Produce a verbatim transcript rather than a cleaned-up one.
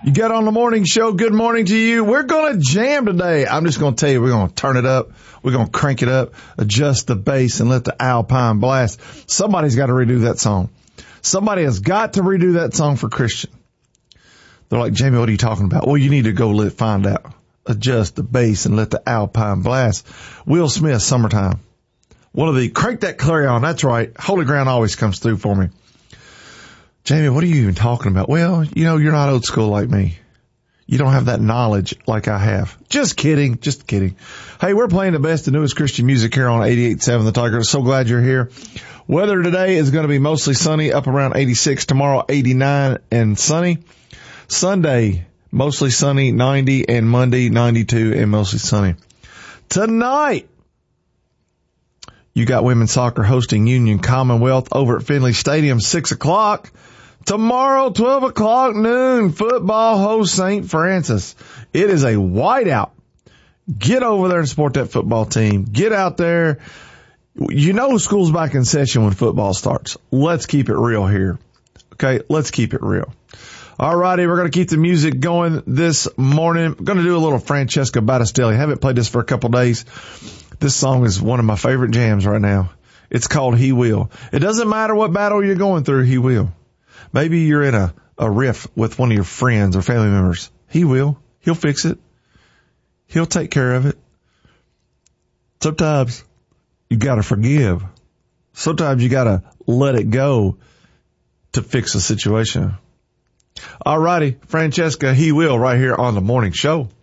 You got on the morning show. Good morning to you. We're going to jam today. I'm just going to tell you, we're going to turn it up. We're going to crank it up, adjust the bass, and let the Alpine blast. Somebody's got to redo that song. Somebody has got to redo that song for Christian. They're like, Jamie, what are you talking about? Well, you need to go let find out. Adjust the bass and let the Alpine blast. Will Smith, Summertime. One of the, crank that clarion. That's right. Holy Ground always comes through for me. Jamie, what are you even talking about? Well, you know, you're not old school like me. You don't have that knowledge like I have. Just kidding. Just kidding. Hey, we're playing the best and newest Christian music here on eighty-eight point seven The Tiger. So glad you're here. Weather today is going to be mostly sunny, up around eighty-six. Tomorrow, eighty-nine and sunny. Sunday, mostly sunny, ninety, and Monday, ninety-two and mostly sunny. Tonight, you got women's soccer hosting Union Commonwealth over at Finley Stadium, six o'clock. Tomorrow, twelve o'clock noon, football hosts Saint Francis. It is a whiteout. Get over there and support that football team. Get out there. You know school's back in session when football starts. Let's keep it real here. Okay, let's keep it real. All righty, we're going to keep the music going this morning. I'm going to do a little Francesca Battistelli. I haven't played this for a couple days. This song is one of my favorite jams right now. It's called He Will. It doesn't matter what battle you're going through, He will. Maybe you're in a, a riff with one of your friends or family members. He will. He'll fix it. He'll take care of it. Sometimes you got to forgive. Sometimes you got to let it go to fix a situation. All righty, Francesca, He Will, right here on the morning show.